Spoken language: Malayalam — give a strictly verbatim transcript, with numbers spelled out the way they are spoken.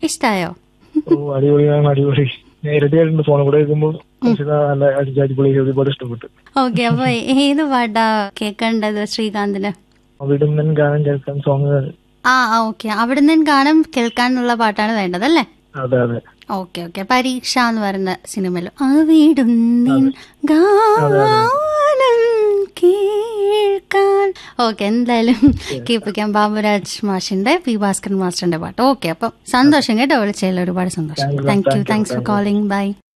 ഇഷ്ടായോ? ഓ അടിപൊളിയാണ്, അടിപൊളി. നേരിട്ട് കേട്ടിട്ടുണ്ട്, ഫോണിൽ കൂടെ കേൾക്കുമ്പോൾ നല്ല അടിപൊളി, ഒരുപാട് ഇഷ്ടപ്പെട്ടു. ഓക്കെ, അപ്പൊ ഏത് പാട്ടാ കേൾക്കേണ്ടത് ശ്രീകാന്തിന്? അവിടുന്ന് ഗാനം കേൾക്കാൻ സോങ്. ആ ഓക്കെ, അവിടുന്ന് ഗാനം കേൾക്കാനുള്ള പാട്ടാണ് വേണ്ടത് അല്ലേ? അതെ അതെ. Okay okay. പരീക്ഷ എന്ന് പറയുന്ന സിനിമയിലും അവിടുന്ന് ഗാനം കേൾക്കാൻ. ഓക്കെ, എന്തായാലും കേൾപ്പിക്കാം ബാബുരാജ് മാഷിന്റെ പി ഭാസ്കരൻ മാസ്റ്ററിന്റെ പാട്ട്. ഓക്കെ, അപ്പം സന്തോഷം കേട്ടോ വിളിച്ചതിൽ, ഒരുപാട് സന്തോഷം. Thank you, thanks for calling. By.